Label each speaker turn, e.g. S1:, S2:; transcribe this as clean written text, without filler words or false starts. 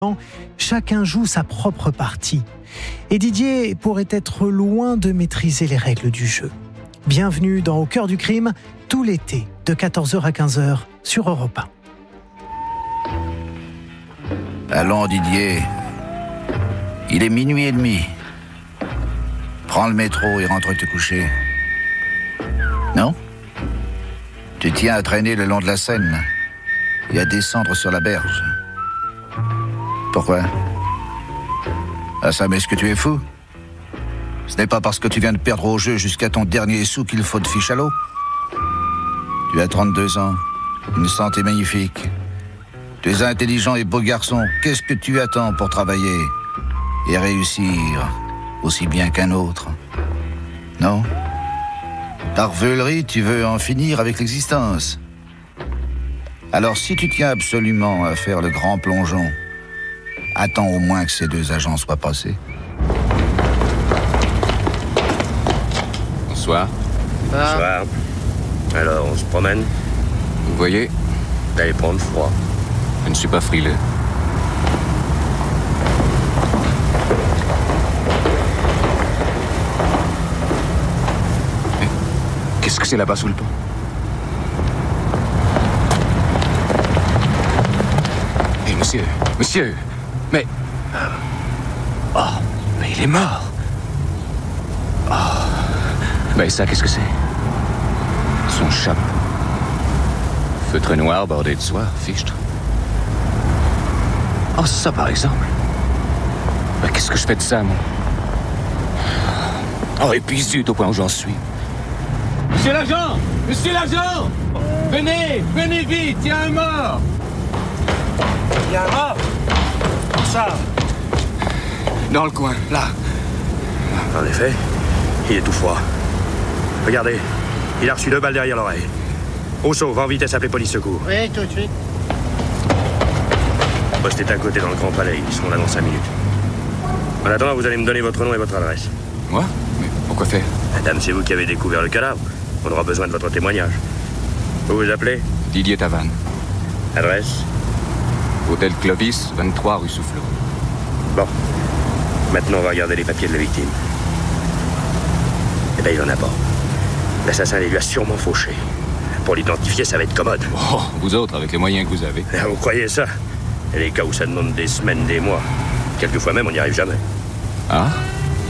S1: chacun joue sa propre partie. Et Didier pourrait être loin de maîtriser les règles du jeu. Bienvenue dans Au cœur du crime, tout l'été, de 14h à 15h sur Europe 1.
S2: Allons Didier, il est 00h30. Prends le métro et rentre te coucher. Non ? Tu tiens à traîner le long de la Seine et à descendre sur la berge. Pourquoi ? Ah ça, mais est-ce que tu es fou ? Ce n'est pas parce que tu viens de perdre au jeu jusqu'à ton dernier sou qu'il faut te fiche à l'eau. Tu as 32 ans, une santé magnifique. Tu es intelligent et beau garçon. Qu'est-ce que tu attends pour travailler et réussir aussi bien qu'un autre ? Non ? Par veulerie, tu veux en finir avec l'existence. Alors si tu tiens absolument à faire le grand plongeon, attends au moins que ces deux agents soient passés.
S3: Bonsoir.
S4: Bonsoir. Alors, on se promène ?
S3: Vous voyez,
S4: Vous allez prendre froid.
S3: je ne suis pas frileux. Mais qu'est-ce que c'est là-bas sous le pont ? Hé, monsieur, mais... Oh, mais il est mort. Oh, mais ça, qu'est-ce que c'est ? Son chapeau. Feutre noir bordé de soie, fichtre. Oh, ça, par exemple. Mais qu'est-ce que je fais de ça, moi ? Oh, et puis zut, au point où j'en suis.
S5: Monsieur l'agent! Monsieur l'agent! Venez vite, il y a un mort!
S6: Il y a un mort? Où ça?
S3: Dans le coin, là.
S4: En effet, il est tout froid. Regardez, il a reçu 2 balles derrière l'oreille. Rousseau, va en vitesse appeler police secours.
S6: Oui, tout de suite.
S4: Le poste est à côté dans le Grand Palais, ils seront là dans 5 minutes. En attendant, vous allez me donner votre nom et votre adresse.
S3: Moi ? Mais pourquoi faire ?
S4: Madame, c'est vous qui avez découvert le cadavre. On aura besoin de votre témoignage. Vous vous appelez ?
S3: Didier Tavannes.
S4: Adresse ?
S3: Hôtel Clovis, 23 rue Soufflot.
S4: Bon. Maintenant, on va regarder les papiers de la victime. Eh bien, il en a pas. L'assassin les lui a sûrement fauché. Pour l'identifier, ça va être commode.
S3: Oh, vous autres, avec les moyens que vous avez.
S4: Ah, vous croyez ça ? Et les cas où ça demande des semaines, des mois. Quelquefois même, on n'y arrive jamais.
S3: Ah ?